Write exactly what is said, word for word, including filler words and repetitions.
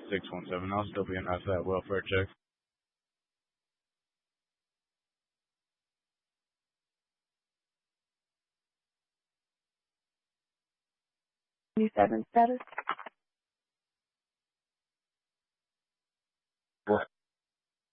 six one seven. I'll still be in that welfare check. Seven status.